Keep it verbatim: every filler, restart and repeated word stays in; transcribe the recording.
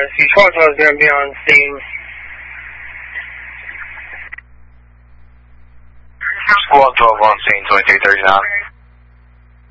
cars. You told us I was going to be on scene. Squad twelve on scene, twenty-three thirty-nine.